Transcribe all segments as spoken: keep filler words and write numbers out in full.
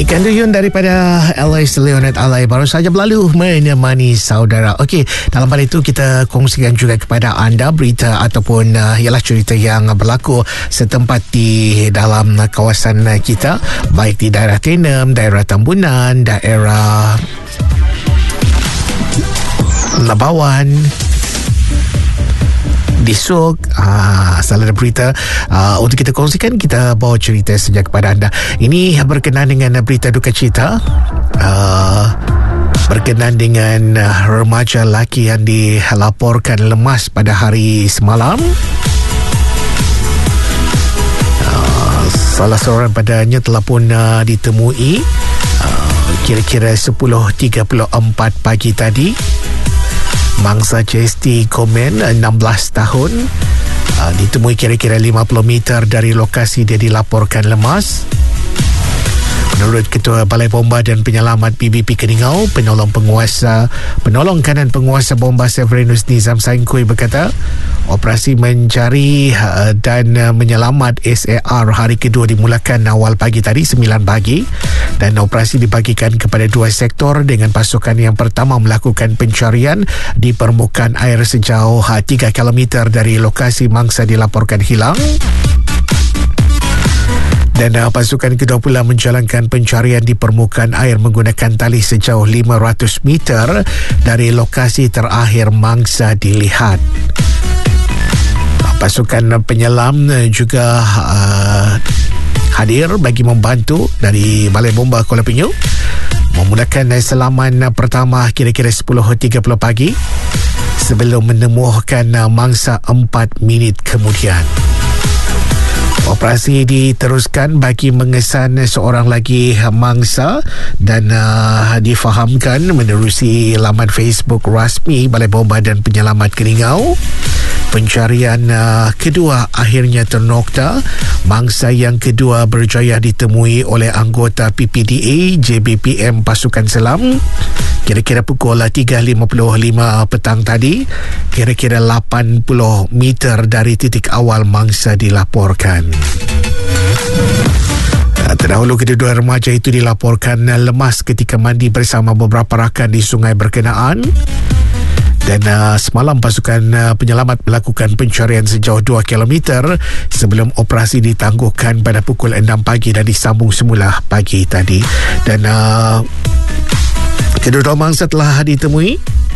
Ikan duyun daripada Alois Leonard Alai baru saja berlalu menemani saudara. Okey, dalam pada itu kita kongsikan juga kepada anda berita ataupun uh, ialah cerita yang berlaku setempat di dalam kawasan kita, baik di daerah Tenem, daerah Tambunan, daerah Labawan, di Sog. Ah, salah ada berita ah, untuk kita kongsikan. Kita bawa cerita sejak kepada anda. Ini berkenaan dengan berita duka cita ah, berkenaan dengan ah, remaja lelaki yang dilaporkan lemas pada hari semalam. ah, Salah seorang padanya telah pun ah, ditemui ah, kira-kira sepuluh tiga puluh empat pagi tadi. Mangsa C S T Komen, enam belas tahun, uh, ditemui kira-kira lima puluh meter dari lokasi dia dilaporkan lemas. Menurut Ketua Balai Bomba dan Penyelamat P B P Keningau, penolong penguasa penolong kanan penguasa bomba Severinus Nizam Saingkui berkata, operasi mencari uh, dan uh, menyelamat S A R hari kedua dimulakan awal pagi tadi sembilan pagi, dan operasi dibagikan kepada dua sektor dengan pasukan yang pertama melakukan pencarian di permukaan air sejauh uh, tiga kilometer dari lokasi mangsa dilaporkan hilang. Dan uh, pasukan kedua pula menjalankan pencarian di permukaan air menggunakan tali sejauh lima ratus meter dari lokasi terakhir mangsa dilihat. Pasukan penyelam juga uh, hadir bagi membantu dari Balai Bomba Kuala Penyu memulakan selaman pertama kira-kira sepuluh tiga puluh pagi sebelum menemukan uh, mangsa empat minit kemudian. Operasi diteruskan bagi mengesan seorang lagi mangsa dan uh, difahamkan menerusi laman Facebook rasmi Balai Bomba dan Penyelamat Keningau. Pencarian uh, kedua akhirnya ternokta. Mangsa yang kedua berjaya ditemui oleh anggota P P D A J B P M Pasukan Selam kira-kira pukul tiga lima puluh lima petang tadi, kira-kira lapan puluh meter dari titik awal mangsa dilaporkan. Terdahulu kedua remaja itu dilaporkan lemas ketika mandi bersama beberapa rakan di sungai berkenaan. Dan uh, semalam pasukan uh, penyelamat melakukan pencarian sejauh dua kilometer sebelum operasi ditangguhkan pada pukul enam pagi dan disambung semula pagi tadi. Dan uh, kedua mangsa telah ditemui.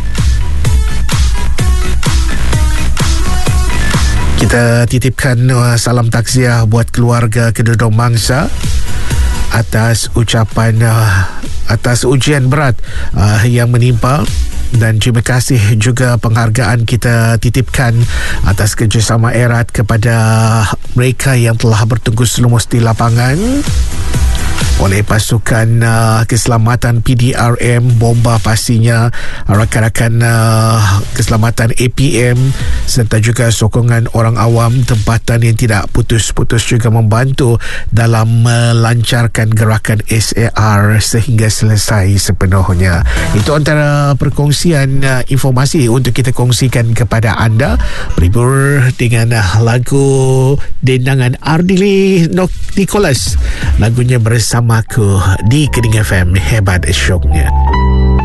Kita titipkan uh, salam takziah buat keluarga kedua mangsa atas ucapan uh, atas ujian berat uh, yang menimpa, dan terima kasih juga penghargaan kita titipkan atas kerjasama erat kepada mereka yang telah bertungkus lumus di lapangan oleh pasukan uh, keselamatan P D R M Bomba, pastinya rakan-rakan uh, keselamatan A P M serta juga sokongan orang awam tempatan yang tidak putus-putus juga membantu dalam melancarkan gerakan S A R sehingga selesai sepenuhnya. Itu antara perkongsian uh, informasi untuk kita kongsikan kepada anda. Berhibur dengan uh, lagu dendangan Ardili Nicholas, lagunya bersama aku di Kening F M. Hebat syoknya.